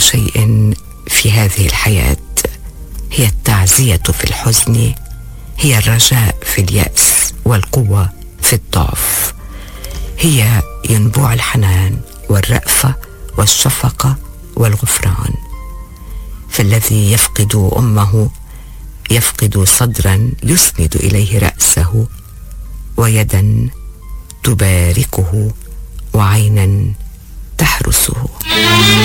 شيء في هذه الحياة، هي التعزية في الحزن، هي الرجاء في اليأس، والقوة في الضعف، هي ينبوع الحنان والرأفة والشفقة والغفران. فالذي يفقد أمه يفقد صدرا يسند إليه رأسه، ويدا تباركه، وعينا تحرسه.